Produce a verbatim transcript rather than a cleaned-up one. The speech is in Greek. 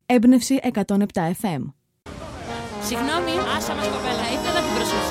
Έμπνευση εκατόν επτά εφ εμ. Συγγνώμη, άσα μας κοπέλα, ήθελα την προσοχή